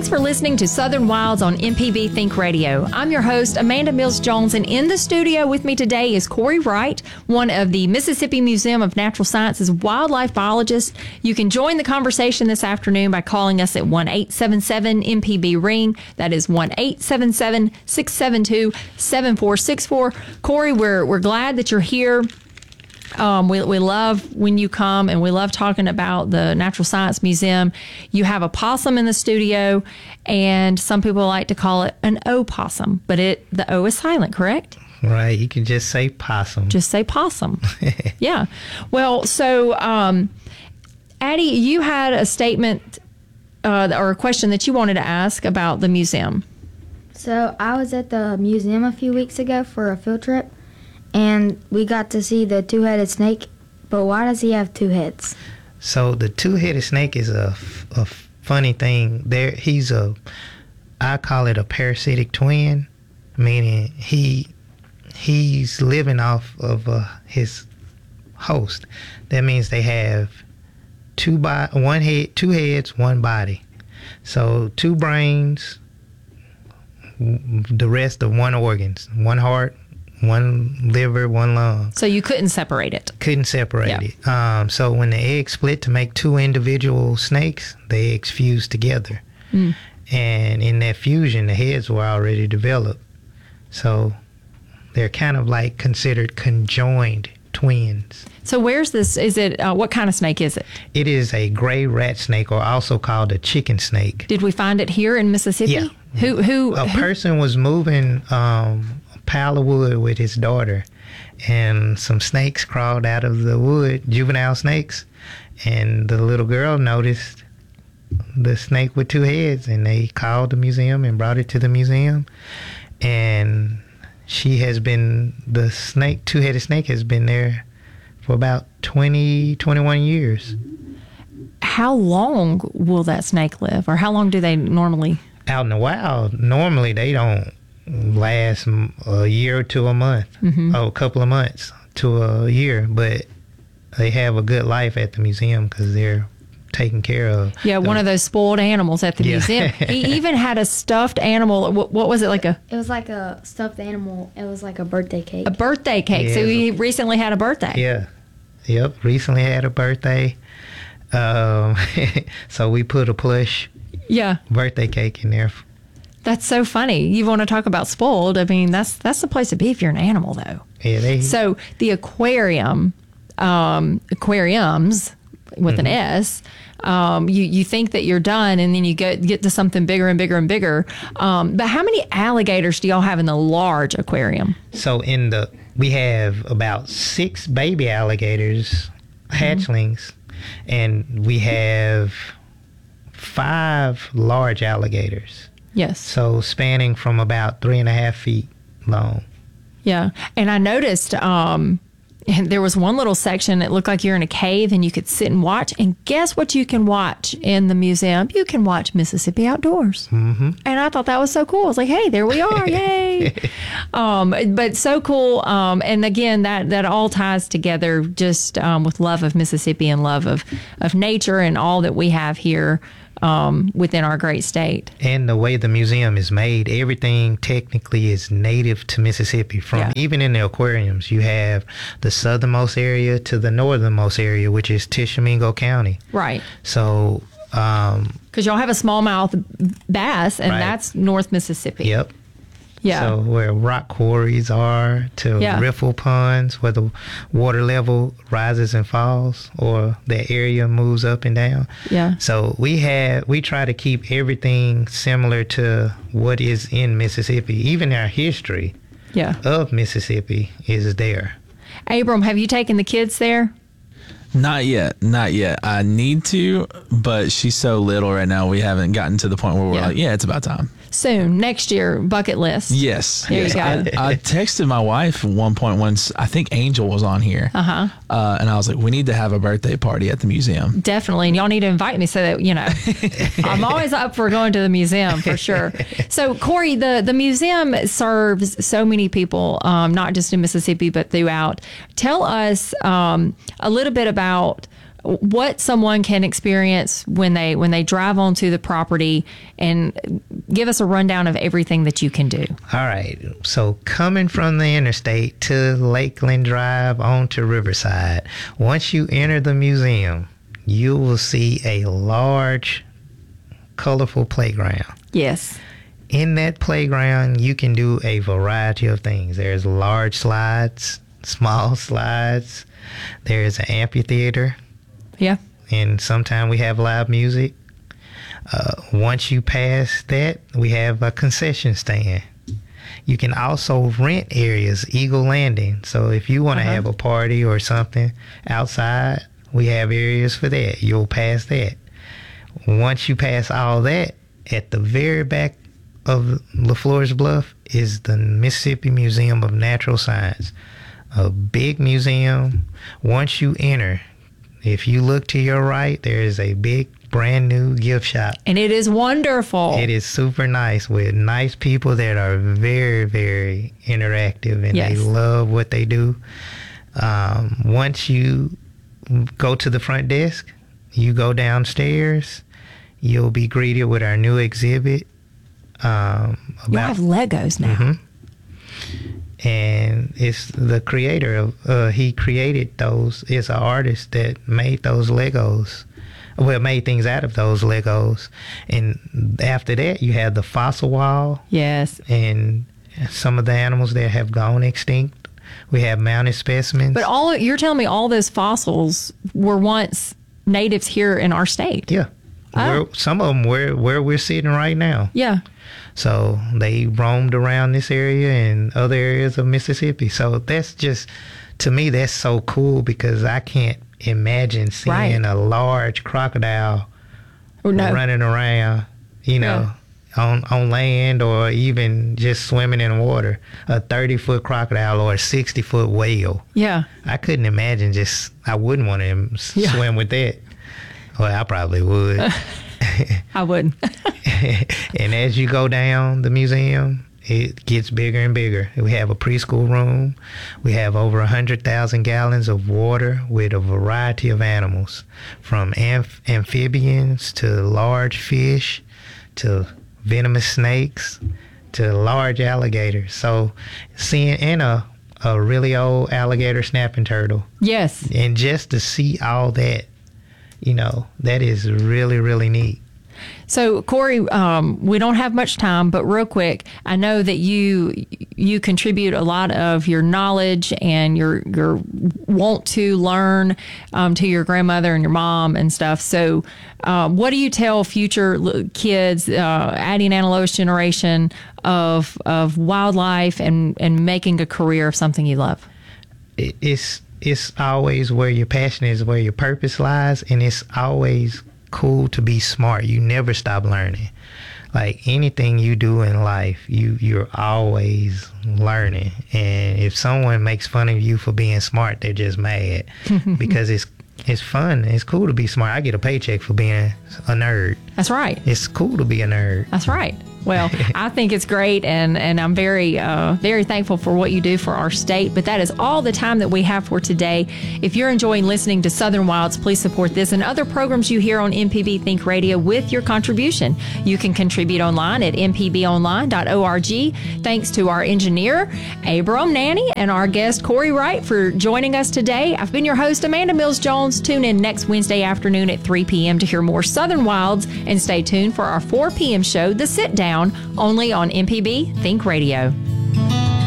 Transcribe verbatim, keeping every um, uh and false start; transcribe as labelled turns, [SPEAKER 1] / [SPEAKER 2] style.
[SPEAKER 1] Thanks for listening to Southern Wilds on M P B Think Radio. I'm your host, Amanda Mills Jones, and in the studio with me today is Corey Wright, one of the Mississippi Museum of Natural Sciences wildlife biologists. You can join the conversation this afternoon by calling us at one eight seven seven M P B ring. That is one eight seven seven, six seven two, seven four six four. Corey, we're we're glad that you're here. Um, we, we love when you come, and we love talking about the Natural Science Museum. You have a possum in the studio, and some people like to call it an opossum, but it the O is silent, correct?
[SPEAKER 2] Right. You can just say possum.
[SPEAKER 1] Just say possum. Yeah. Well, so, um, Addie, you had a statement uh, or a question that you wanted to ask about the museum.
[SPEAKER 3] So I was at the museum a few weeks ago for a field trip, and we got to see the two-headed snake. But why does he have two heads?
[SPEAKER 2] So the two-headed snake is a, a funny thing. There, he's a, I call it a parasitic twin, meaning he he's living off of uh, his host. That means they have two bo- one head, two heads, one body. So two brains, the rest of one organs, one heart, one liver, one lung.
[SPEAKER 1] So you couldn't separate it.
[SPEAKER 2] Couldn't separate
[SPEAKER 1] Yeah.
[SPEAKER 2] it. Um, so when the eggs split to make two individual snakes, the eggs fused together.
[SPEAKER 1] Mm.
[SPEAKER 2] And in that fusion, the heads were already developed. So they're kind of like considered conjoined twins.
[SPEAKER 1] So where's this? Is it, uh, what kind of snake is it?
[SPEAKER 2] It is a gray rat snake, or also called a chicken snake.
[SPEAKER 1] Did we find it here in Mississippi?
[SPEAKER 2] Yeah.
[SPEAKER 1] Who, who,
[SPEAKER 2] A
[SPEAKER 1] who
[SPEAKER 2] person was moving um, a pile of wood with his daughter, and some snakes crawled out of the wood, juvenile snakes, and the little girl noticed the snake with two heads, and they called the museum and brought it to the museum. And she has been, the snake, two-headed snake has been there for about twenty, twenty-one years.
[SPEAKER 1] How long will that snake live, or how long do they normally?
[SPEAKER 2] Out in the wild, normally they don't last m- a year to a month,
[SPEAKER 1] Mm-hmm.
[SPEAKER 2] or a couple of months to a year, but they have a good life at the museum because they're taken care of.
[SPEAKER 1] Yeah, one of those spoiled animals at the
[SPEAKER 2] Yeah.
[SPEAKER 1] museum. He even had a stuffed animal. What, what was it, like a,
[SPEAKER 3] It was like a stuffed animal. It was like a birthday cake.
[SPEAKER 1] a birthday cake?
[SPEAKER 2] Yeah.
[SPEAKER 1] So he recently had a birthday.
[SPEAKER 2] Yeah, yep. Recently had a birthday, um, so we put a plush
[SPEAKER 1] Yeah,
[SPEAKER 2] birthday cake in there.
[SPEAKER 1] that's so funny. You want to talk about spoiled? I mean, that's that's the place to be if you're an animal, though.
[SPEAKER 2] Yeah, they.
[SPEAKER 1] So the aquarium, um, aquariums with an S, um, you, you think that you're done, and then you get, get to something bigger and bigger and bigger. Um, but how many alligators do y'all have in the large aquarium?
[SPEAKER 2] So in the we have about six baby alligators, hatchlings, and we have five large alligators.
[SPEAKER 1] Yes.
[SPEAKER 2] So spanning from about three and a half feet long.
[SPEAKER 1] Yeah. And I noticed um, and there was one little section that looked like you're in a cave and you could sit and watch. And guess what you can watch in the museum? You can watch Mississippi Outdoors.
[SPEAKER 2] Mm-hmm.
[SPEAKER 1] And I thought that was so cool. I was like, hey, there we are. Yay. um, but so cool. Um, and again, that, that all ties together just um, with love of Mississippi and love of, of nature and all that we have here um, within our great state.
[SPEAKER 2] And the way the museum is made, everything technically is native to Mississippi. From
[SPEAKER 1] Yeah.
[SPEAKER 2] even in the aquariums, you have the southernmost area to the northernmost area, which is Tishomingo County.
[SPEAKER 1] Right.
[SPEAKER 2] So, um,
[SPEAKER 1] Because y'all have a smallmouth bass, and
[SPEAKER 2] Right.
[SPEAKER 1] that's North Mississippi.
[SPEAKER 2] yep.
[SPEAKER 1] Yeah.
[SPEAKER 2] So where rock quarries are to
[SPEAKER 1] Yeah.
[SPEAKER 2] riffle ponds where the water level rises and falls, or the area moves up and down.
[SPEAKER 1] Yeah.
[SPEAKER 2] So we have we try to keep everything similar to what is in Mississippi. Even our history
[SPEAKER 1] Yeah.
[SPEAKER 2] of Mississippi is there.
[SPEAKER 1] Abram, have you taken the kids there?
[SPEAKER 4] Not yet, not yet. I need to, but she's so little right now. We haven't gotten to the point where we're
[SPEAKER 1] Yeah.
[SPEAKER 4] like, yeah, it's about time.
[SPEAKER 1] Soon, next year, bucket list.
[SPEAKER 4] Yes.
[SPEAKER 1] There you
[SPEAKER 4] yes.
[SPEAKER 1] go.
[SPEAKER 4] I, I texted my wife at one point once. I think Angel was on here.
[SPEAKER 1] Uh-huh.
[SPEAKER 4] Uh, and I was like, we need to have a birthday party at the museum.
[SPEAKER 1] Definitely. And y'all need to invite me so that, you know, I'm always up for going to the museum for sure. So, Corey, the, the museum serves so many people, um, not just in Mississippi, but throughout. Tell us um, a little bit about what someone can experience when they when they drive onto the property, and give us a rundown of everything that you can do.
[SPEAKER 2] All right. So coming from the interstate to Lakeland Drive onto Riverside, once you enter the museum, you will see a large, colorful playground.
[SPEAKER 1] Yes.
[SPEAKER 2] In that playground, you can do a variety of things. There's large slides, small slides. There's an amphitheater.
[SPEAKER 1] Yeah.
[SPEAKER 2] And sometimes we have live music. Uh, once you pass that, we have a concession stand. You can also rent areas, Eagle Landing. So if you want to
[SPEAKER 1] Uh-huh.
[SPEAKER 2] have a party or something outside, we have areas for that. You'll pass that. Once you pass all that, at the very back of LaFleur's Bluff is the Mississippi Museum of Natural Science, a big museum. Once you enter, if you look to your right, there is a big brand new gift shop.
[SPEAKER 1] And it is wonderful.
[SPEAKER 2] It is super nice with nice people that are very, very interactive, and
[SPEAKER 1] Yes.
[SPEAKER 2] they love what they do. Um, once you go to the front desk, you go downstairs, you'll be greeted with our new exhibit. Um,
[SPEAKER 1] You
[SPEAKER 2] about
[SPEAKER 1] have Legos now.
[SPEAKER 2] Mhm. And it's the creator of, uh, he created those, it's an artist that made those Legos, well, made things out of those Legos. And after that, you have the fossil wall
[SPEAKER 1] Yes.
[SPEAKER 2] and some of the animals that have gone extinct. We have mounted specimens.
[SPEAKER 1] But all you're telling me all those fossils were once natives here in our state.
[SPEAKER 2] yeah.
[SPEAKER 1] Oh.
[SPEAKER 2] Where, some of them where, where we're sitting right now.
[SPEAKER 1] Yeah.
[SPEAKER 2] So they roamed around this area and other areas of Mississippi. So that's just, to me, that's so cool because I can't imagine seeing
[SPEAKER 1] Right.
[SPEAKER 2] a large crocodile
[SPEAKER 1] Or no.
[SPEAKER 2] running around, you know, on, on land or even just swimming in water. A thirty-foot crocodile or a sixty-foot whale.
[SPEAKER 1] Yeah.
[SPEAKER 2] I couldn't imagine just, I wouldn't want to s-
[SPEAKER 1] Yeah.
[SPEAKER 2] swim with that. Well, I probably would.
[SPEAKER 1] I would.
[SPEAKER 2] And as you go down the museum, it gets bigger and bigger. We have a preschool room. We have over one hundred thousand gallons of water with a variety of animals, from amph- amphibians to large fish to venomous snakes to large alligators. So seeing in a, a really old alligator snapping turtle,
[SPEAKER 1] Yes.
[SPEAKER 2] and just to see all that, you know, that is really, really neat.
[SPEAKER 1] So, Corey, um, we don't have much time, but real quick, I know that you you contribute a lot of your knowledge and your your want to learn um, to your grandmother and your mom and stuff. So, uh, what do you tell future l- kids, uh, Addie and Anna Lois generation, of of wildlife and and making a career of something you love?
[SPEAKER 2] It, it's it's always where your passion is, where your purpose lies, and it's always cool to be smart. You never stop learning. Like anything you do in life, you you're always learning. And if someone makes fun of you for being smart, they're just mad because it's it's fun. It's cool to be smart. I get a paycheck for being a nerd.
[SPEAKER 1] That's right.
[SPEAKER 2] It's cool to be a nerd.
[SPEAKER 1] That's right. Well, I think it's great, and, and I'm very, uh, very thankful for what you do for our state. But that is all the time that we have for today. If you're enjoying listening to Southern Wilds, please support this and other programs you hear on M P B Think Radio with your contribution. You can contribute online at m p b online dot org. Thanks to our engineer, Abram Nanny, and our guest, Corey Wright, for joining us today. I've been your host, Amanda Mills Jones. Tune in next Wednesday afternoon at three p.m. to hear more Southern Wilds, and stay tuned for our four p.m. show, The Sit Down, only on M P B Think Radio.